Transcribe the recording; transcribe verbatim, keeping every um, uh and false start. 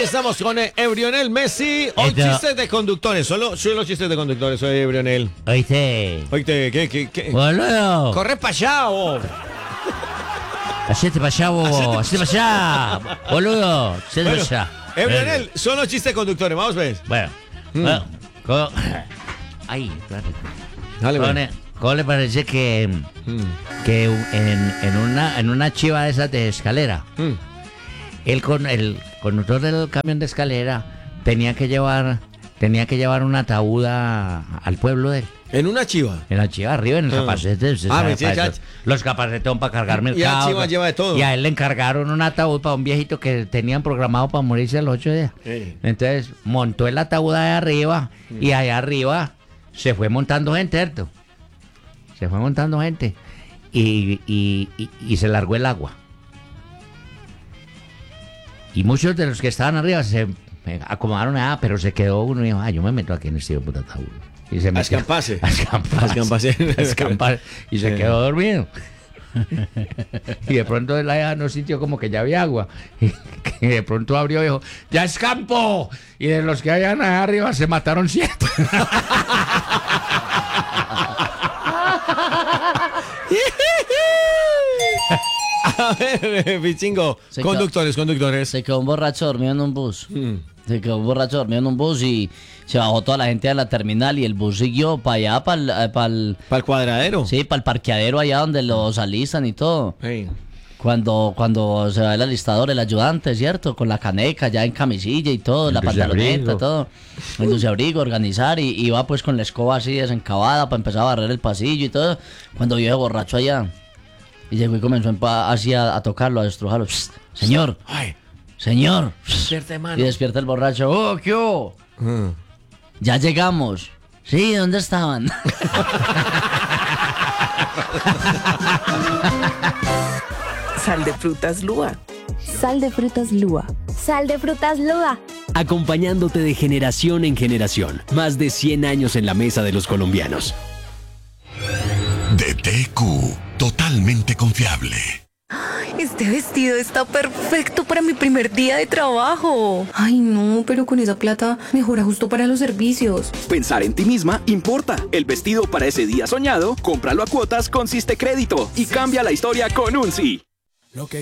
Aquí estamos con eh, Ebrionel Messi. Hoy Esto- chistes de conductores. Solo, solo chistes de conductores. Soy Ebrionel. Oíste, Oíste, ¿qué, qué, qué? boludo. Corre para allá, vos. Hacete para allá, bobo. Hacete para allá. Boludo. Hacete para Bueno, allá. Ebrionel, solo chistes de conductores. Vamos, ves. Bueno. Mm. bueno, ¿cómo? Ay, claro. Dale, ¿Cómo, ven. le- cómo le parece que, Mm, que en, en, una, en una chiva de esas de escalera, mm. el, con, el conductor del camión de escalera tenía que llevar tenía que llevar una ataúd a- al pueblo de él? En una chiva. En la chiva arriba, en el Ah. capacete. usted Ah, sabe, me decía, para ya- eso. Los capacetes para cargar Y la mercado. chiva lleva de todo. Y a él le encargaron un ataúd para un viejito que tenían programado para morirse a los ocho días. Sí. Entonces montó el ataúd allá arriba y allá arriba se fue montando gente, ¿cierto? Se fue montando gente y, y- y- y se largó el agua. Y muchos de los que estaban arriba se eh, acomodaron allá, pero se quedó uno y dijo, ah, yo me meto aquí en este puto ataúd. Y se metió. escamparse. A escamparse. A escamparse. A escampar. Y se Sí. quedó dormido. Y de pronto él allá no sintió como que ya había agua. Y que de pronto abrió y dijo, ¡ya escampo! Y de los que hayan allá arriba se mataron siete. A ver, Pichingo. Se Conductores, conductores. Se quedó un borracho dormido en un bus. Mm. Se quedó un borracho dormido en un bus y se bajó toda la gente de la terminal y el bus siguió para allá, para el, ¿Para el cuadradero? sí, para el parqueadero allá donde los alistan y todo. Hey. Cuando, cuando se va el alistador, el ayudante, ¿cierto? Con la caneca ya en camisilla y todo, El la pantaloneta, luceabrigo. todo. El luceabrigo, organizar y, y va pues con la escoba así desencabada para empezar a barrer el pasillo y todo. Cuando vio el borracho allá y llegó y comenzó a empa- así a, a tocarlo, a destrujarlo. Psst, señor, Ay. señor. Despierta, hermano. Y despierta el borracho. Oh, ¿qué hubo? Mm. Ya llegamos. Sí, ¿dónde estaban? Sal de frutas Lua. Sal de frutas Lua. Sal de frutas Lua. Acompañándote de generación en generación. Más de cien años en la mesa de los colombianos. D T Q, totalmente confiable. Este vestido está perfecto para mi primer día de trabajo. Ay, no, pero con esa plata mejora justo para los servicios. Pensar en ti misma importa. El vestido para ese día soñado, cómpralo a cuotas con Siste Crédito y cambia la historia con un sí.